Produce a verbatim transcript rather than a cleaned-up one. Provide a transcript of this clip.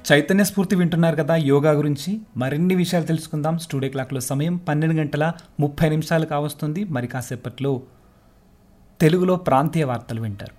చైతన్య స్ఫూర్తి వింటున్నారు కదా యోగా గురించి. మరిన్ని విషయాలు తెలుసుకుందాం. స్టూడియో క్లాక్లో సమయం పన్నెండు గంటల ముప్పై నిమిషాలు కావస్తుంది. మరి కాసేపట్లో తెలుగులో ప్రాంతీయ వార్తలు వింటారు.